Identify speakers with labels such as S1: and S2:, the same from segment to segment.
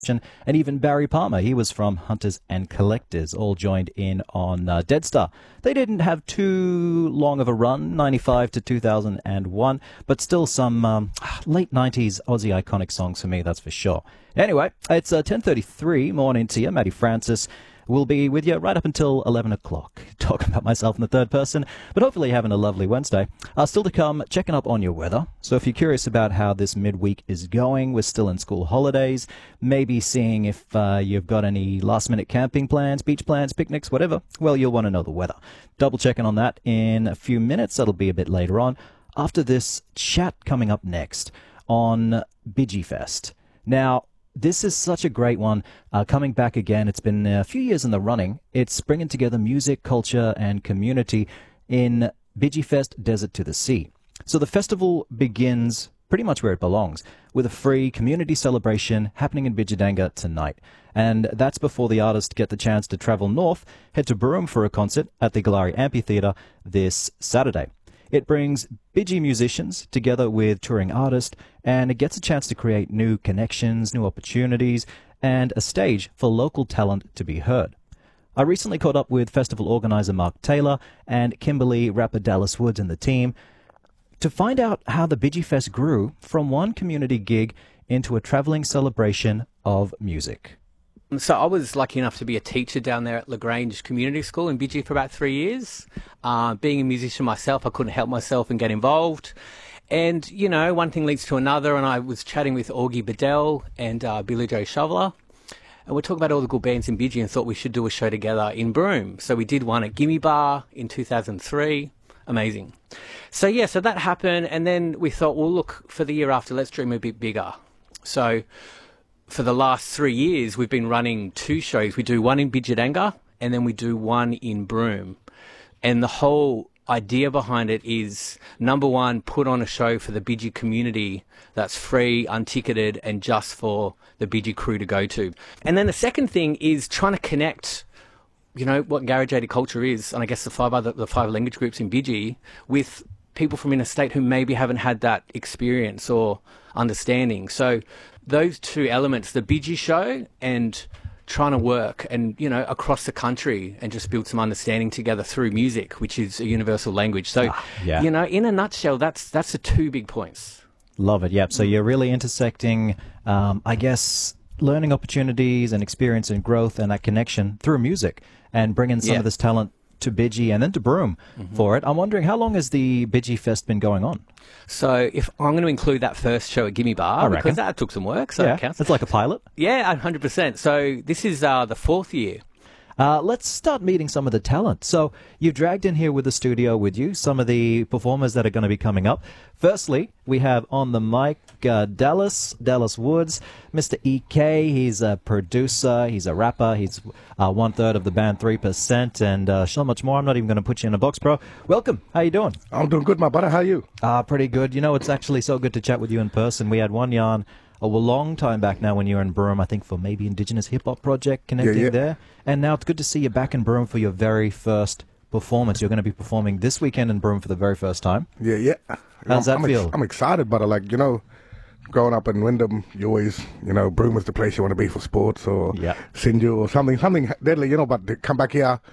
S1: and even Barry Palmer, he was from Hunters and Collectors, all joined in on Dead Star. They didn't have too long of a run, 95 to 2001, but still some late 90s Aussie iconic songs for me, that's for sure. Anyway, it's 10:33, morning to you, Matty Francis. We'll be with you right up until 11 o'clock, talking about myself in the third person, but hopefully having a lovely Wednesday. Still to come, checking up on your weather. So if you're curious about how this midweek is going, we're still in school holidays, maybe seeing if you've got any last-minute camping plans, beach plans, picnics, whatever, well, you'll want to know the weather. Double checking on that in a few minutes. That'll be a bit later on. After this chat coming up next on Bidgie Fest. Now, this is such a great one, coming back again. It's been a few years in the running. It's bringing together music, culture, and community in Bidgie Fest Desert to the Sea. So the festival begins pretty much where it belongs, with a free community celebration happening in Bidjidanga tonight. And that's before the artists get the chance to travel north, head to Broome for a concert at the Galari Amphitheatre this Saturday. It brings Bidgie musicians together with touring artists, and it gets a chance to create new connections, new opportunities, and a stage for local talent to be heard. I recently caught up with festival organizer Mark Taylor and Kimberly rapper Dallas Woods and the team to find out how the Bidgie Fest grew from one community gig into a travelling celebration of music.
S2: So I was lucky enough to be a teacher down there at LaGrange Community School in Bidgie for about 3 years. Being a musician myself, I couldn't help myself and get involved. And, you know, one thing leads to another, and I was chatting with Augie Bedell and Billy Joe Shoveler, and we're talking about all the good bands in Bidgie and thought we should do a show together in Broome. So we did one at Gimme Bar in 2003. Amazing. So, yeah, so that happened, and then we thought, well, look, for the year after, let's dream a bit bigger. So for the last 3 years, we've been running 2 shows. We do one in Bidjidanga, and then we do one in Broome. And the whole idea behind it is, number one, put on a show for the Bidgie community that's free, unticketed, and just for the Bidgie crew to go to. And then the second thing is trying to connect, you know, what Garage culture is, and I guess the five language groups in Bidgie, with people from interstate who maybe haven't had that experience or understanding. So those two elements, the Bidgie show and trying to work and, you know, across the country and just build some understanding together through music, which is a universal language. So, you know, in a nutshell, that's the 2 big points.
S1: Love it, yep. So you're really intersecting, I guess, learning opportunities and experience and growth and that connection through music and bringing some of this talent to Bidgie and then to Broome for it. I'm wondering, how long has the Bidgie Fest been going on?
S2: So if I'm going to include that first show at Gimme Bar, because that took some work, so it counts.
S1: It's like a pilot.
S2: Yeah, 100%. So this is the 4th year.
S1: Let's start meeting some of the talent. So you've dragged in here with the studio with you some of the performers that are going to be coming up. Firstly, we have on the mic Dallas Woods, Mr. EK. He's a producer, he's a rapper, he's 1/3 of the band 3%, and so much more. I'm not even going to put you in a box, bro. Welcome. How you doing?
S3: I'm doing good, my brother. How are you?
S1: Pretty good. You know, it's actually so good to chat with you in person. We had one yarn a long time back now when you were in Broome, I think for maybe Indigenous Hip Hop Project, connecting there. And now it's good to see you back in Broome for your very first performance. You're going to be performing this weekend in Broome for the very first time.
S3: Yeah.
S1: How's that feel?
S3: I'm excited, brother. Like, you know, growing up in Wyndham, you always, you know, Broome was the place you want to be for sports or Sinju or something deadly, you know, but to come back here,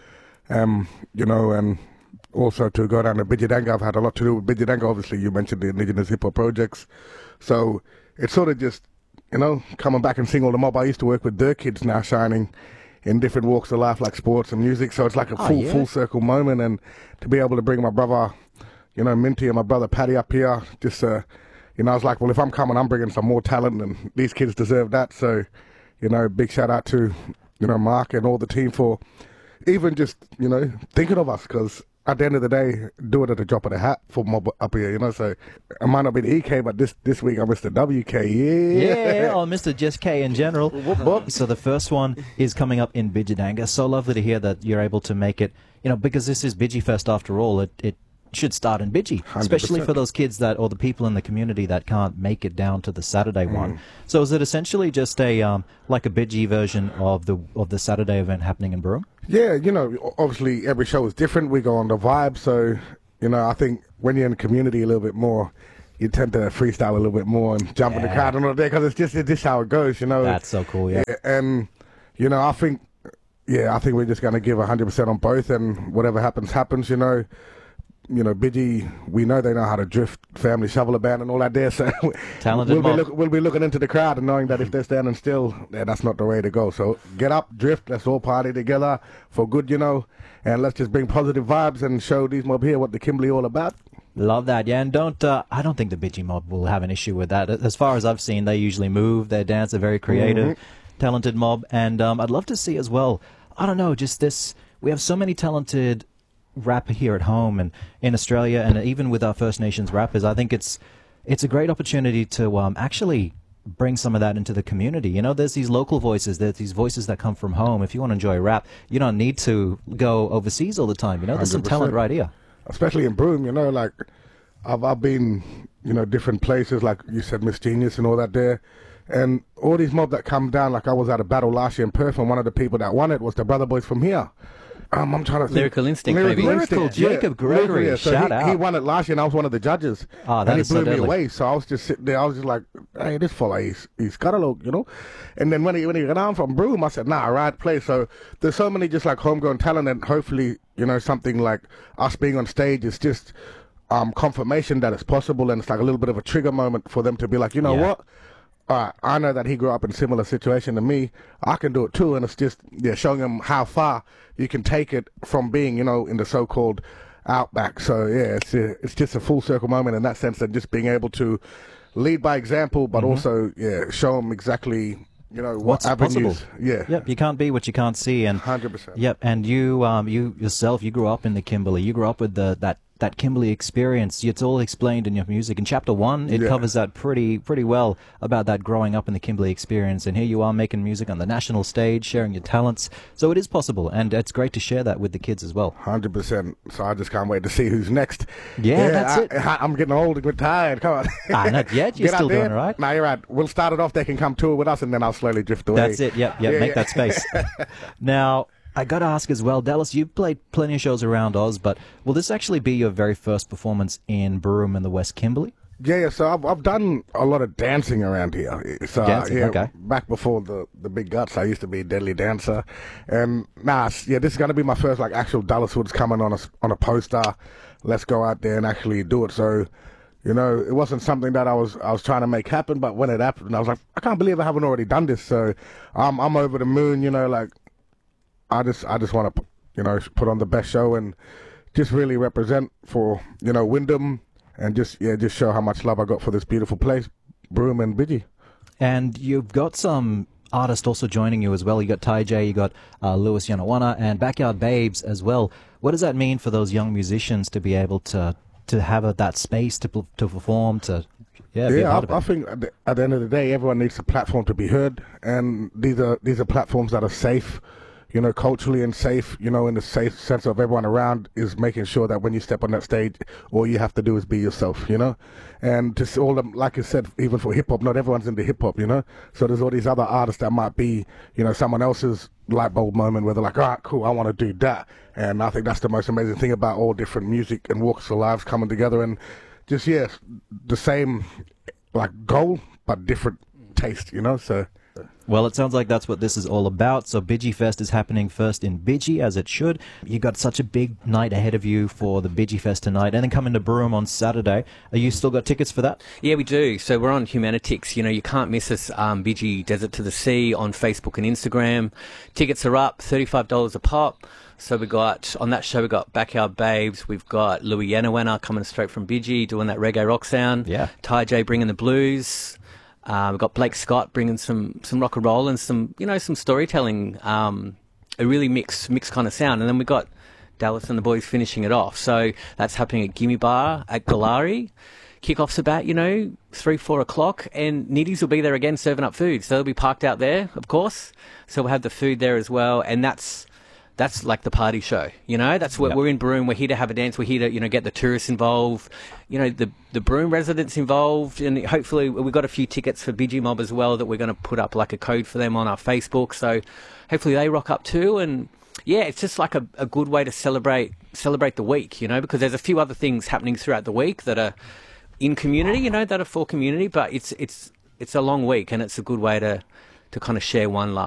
S3: you know, and also to go down to Bidjidanga. I've had a lot to do with Bidjidanga. Obviously, you mentioned the Indigenous Hip Hop Projects. So it's sort of just, you know, coming back and seeing all the mob. I used to work with their kids now shining in different walks of life like sports and music. So it's like a full circle moment. And to be able to bring my brother, you know, Minty and my brother Paddy up here, just, you know, I was like, well, if I'm coming, I'm bringing some more talent and these kids deserve that. So, you know, big shout out to, you know, Mark and all the team for even just, you know, thinking of us, because at the end of the day, do it at the drop of the hat for mob up here, you know. So I might not be the EK, but this week I'm Mr. WK.
S1: Yeah, or Mr. Just K in general. So the first one is coming up in Bidjidanga. So lovely to hear that you're able to make it, you know, because this is Bidgie Fest after all. It should start in Bidgie, 100%. Especially for those kids that, or the people in the community that can't make it down to the Saturday one. So is it essentially just a like a Bidgie version of the Saturday event happening in Broome?
S3: Yeah, you know, obviously every show is different. We go on the vibe, so you know, I think when you're in the community a little bit more, you tend to freestyle a little bit more and jump in the crowd and all that, because it's just how it goes, you know.
S1: That's so cool, yeah.
S3: And, you know, I think we're just going to give 100% on both, and whatever happens, you know. You know, Bidgie, we know they know how to drift, family shoveler band and all that there, so
S1: Talented
S3: we'll be looking into the crowd and knowing that if they're standing still, that's not the way to go. So get up, drift, let's all party together for good, you know, and let's just bring positive vibes and show these mob here what the Kimberley all about.
S1: Love that, yeah, and I don't think the Bidgie mob will have an issue with that. As far as I've seen, they usually move, they dance, they're very creative, talented mob, and I'd love to see as well, I don't know, just this, we have so many talented rap here at home and in Australia, and even with our First Nations rappers, I think it's a great opportunity to actually bring some of that into the community. You know, there's these local voices, there's these voices that come from home. If you want to enjoy rap, you don't need to go overseas all the time. You know, there's 100%. Some talent right here.
S3: Especially in Broome, you know, like I've been, you know, different places, like you said, Miss Genius and all that there. And all these mob that come down, like I was at a battle last year in Perth, and one of the people that won it was the Brother Boys from here. I'm trying to think.
S2: Lyrical Instinct, maybe.
S1: Lyrical Jacob Gregory,
S3: so
S1: shout out.
S3: He won it last year, and I was one of the judges.
S1: Oh, that
S3: and
S1: is
S3: he blew
S1: so
S3: me
S1: deadly.
S3: away. So I was just sitting there. I was just like, hey, this fella, he's got a look, you know. And then when he got down from Broome, I said, nah, right place. So there's so many just like homegrown talent, and hopefully, you know, something like us being on stage is just confirmation that it's possible, and it's like a little bit of a trigger moment for them to be like, you know what? I know that he grew up in a similar situation to me. I can do it too, and it's just showing him how far you can take it from being, you know, in the so-called outback. So it's just a full circle moment in that sense, and just being able to lead by example, but also show him exactly, you know,
S1: what's
S3: avenues.
S1: possible.
S3: Yeah.
S1: Yep. You can't be what you can't see, and
S3: 100%.
S1: Yep. And you yourself, you grew up in the Kimberley. You grew up with that Kimberley experience. It's all explained in your music. In Chapter 1, it covers that pretty well about that growing up in the Kimberley experience. And here you are making music on the national stage, sharing your talents. So it is possible, and it's great to share that with the kids as well.
S3: 100%. So I just can't wait to see who's next.
S1: Yeah, that's it.
S3: I'm getting old and getting tired. Come on.
S1: Not yet. You're still doing all right.
S3: No, you're right. We'll start it off. They can come tour with us, and then I'll slowly drift away.
S1: That's it. Yep. Make that space. Now, I got to ask as well, Dallas, you've played plenty of shows around Oz, but will this actually be your very first performance in Broome and the West Kimberley?
S3: Yeah, so I've done a lot of dancing around here. So
S1: dancing, okay.
S3: Back before the big guts, I used to be a deadly dancer, and this is going to be my first like actual Dallas Woods coming on a poster. Let's go out there and actually do it. So, you know, it wasn't something that I was trying to make happen, but when it happened, I was like, I can't believe I haven't already done this. So I'm over the moon. You know, like I just want to, you know, put on the best show and just really represent for, you know, Wyndham, and just show how much love I got for this beautiful place, Broome and Bidgie.
S1: And you've got some artists also joining you as well. You got Ty J, you got Lewis Yanawana, and Backyard Babes as well. What does that mean for those young musicians to be able to have that space to perform, to be a part of it?
S3: I think at the end of the day, everyone needs a platform to be heard, and these are platforms that are safe, you know, culturally, and safe, you know, in the safe sense of everyone around is making sure that when you step on that stage, all you have to do is be yourself, you know. And just all them, like I said, even for hip hop, not everyone's into hip hop, you know. So there's all these other artists that might be, you know, someone else's light bulb moment where they're like, all right, cool, I want to do that. And I think that's the most amazing thing about all different music and walks of lives coming together, and just the same like goal but different taste, you know. So.
S1: Well, it sounds like that's what this is all about. So Bidgie Fest is happening first in Bidgie, as it should. You got such a big night ahead of you for the Bidgie Fest tonight, and then coming to Broome on Saturday. Are you still got tickets for that?
S2: Yeah, we do. So we're on Humanitix. You know, you can't miss us. Bidgie Desert to the Sea on Facebook and Instagram. Tickets are up, $35 a pop. So on that show, we got Backyard Babes. We've got Louis Yanawana coming straight from Bidgie, doing that reggae rock sound.
S1: Yeah.
S2: Ty J bringing the blues. We've got Blake Scott bringing some rock and roll and some storytelling, a really mixed kind of sound. And then we got Dallas and the boys finishing it off. So that's happening at Gimme Bar at Galari. Kickoff's about, 3-4 o'clock, and Nitties will be there again serving up food. So they'll be parked out there, of course. So we'll have the food there as well, and that's like the party show, That's what we're in Broome. We're here to have a dance. We're here to, get the tourists involved, the Broome residents involved, and hopefully we've got a few tickets for Bidgie Mob as well that we're going to put up like a code for them on our Facebook. So hopefully they rock up too. And yeah, it's just like a good way to celebrate the week, because there's a few other things happening throughout the week that are in community, that are for community, but it's a long week, and it's a good way to kind of share one last